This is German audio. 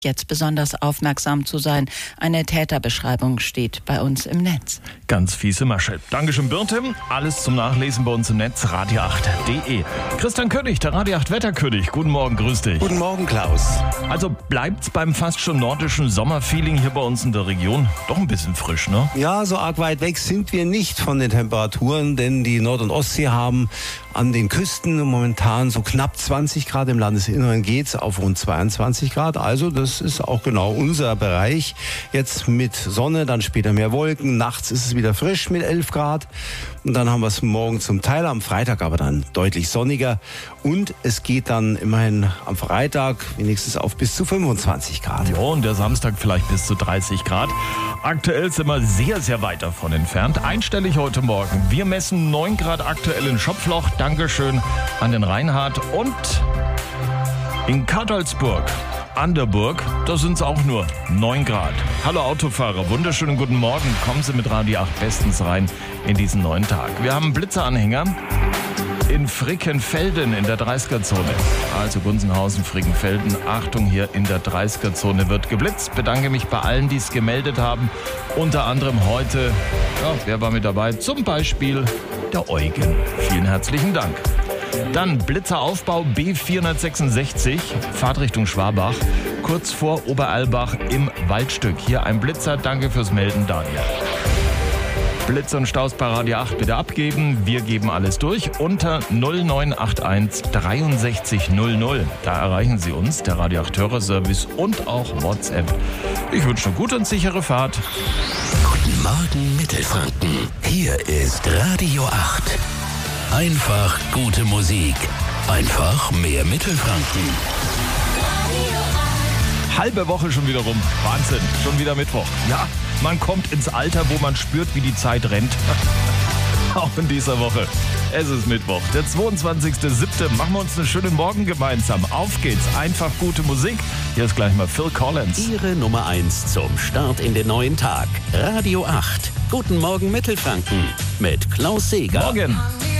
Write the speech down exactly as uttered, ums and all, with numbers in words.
Jetzt besonders aufmerksam zu sein. Eine Täterbeschreibung steht bei uns im Netz. Ganz fiese Masche. Dankeschön, Birte. Alles zum Nachlesen bei uns im Netz, radio acht punkt de. Christian König, der Radio acht Wetterkönig. Guten Morgen, grüß dich. Guten Morgen, Klaus. Also bleibt's beim fast schon nordischen Sommerfeeling hier bei uns in der Region? Doch ein bisschen frisch, ne? Ja, so arg weit weg sind wir nicht von den Temperaturen, denn die Nord- und Ostsee haben an den Küsten momentan so knapp zwanzig Grad, im Landesinneren geht's auf rund zweiundzwanzig Grad. Also das ist auch genau unser Bereich. Jetzt mit Sonne, dann später mehr Wolken. Nachts ist es wieder frisch mit elf Grad. Und dann haben wir es morgen zum Teil, am Freitag aber dann deutlich sonniger. Und es geht dann immerhin am Freitag wenigstens auf bis zu fünfundzwanzig Grad. Ja, und der Samstag vielleicht bis zu dreißig Grad. Aktuell sind wir sehr, sehr weit davon entfernt. Einstellig heute Morgen. Wir messen neun Grad aktuell in Schopfloch. Dankeschön an den Reinhard. Und in Kadolsburg an der Burg, da sind es auch nur neun Grad. Hallo Autofahrer, wunderschönen guten Morgen. Kommen Sie mit Radio acht bestens rein in diesen neuen Tag. Wir haben einen Blitzeranhänger in Frickenfelden in der dreißiger-Zone. Also Gunzenhausen, Frickenfelden. Achtung, hier in der dreißiger-Zone wird geblitzt. Bedanke mich bei allen, die es gemeldet haben. Unter anderem heute, ja, wer war mit dabei? Zum Beispiel der Eugen. Vielen herzlichen Dank. Dann Blitzeraufbau B vierhundertsechsundsechzig, Fahrtrichtung Schwabach, kurz vor Oberalbach im Waldstück. Hier ein Blitzer, danke fürs Melden, Daniel. Blitz und Staus bei Radio acht bitte abgeben, wir geben alles durch unter null neun acht eins dreiundsechzig null null. Da erreichen Sie uns, der Radio acht Hörerservice und auch WhatsApp. Ich wünsche eine gute und sichere Fahrt. Guten Morgen Mittelfranken, hier ist Radio acht. Einfach gute Musik. Einfach mehr Mittelfranken. Halbe Woche schon wieder rum. Wahnsinn. Schon wieder Mittwoch. Ja, man kommt ins Alter, wo man spürt, wie die Zeit rennt. Auch in dieser Woche. Es ist Mittwoch, der zweiundzwanzigster siebte Machen wir uns einen schönen Morgen gemeinsam. Auf geht's. Einfach gute Musik. Hier ist gleich mal Phil Collins. Ihre Nummer eins zum Start in den neuen Tag. Radio acht. Guten Morgen Mittelfranken mit Klaus Seeger. Morgen.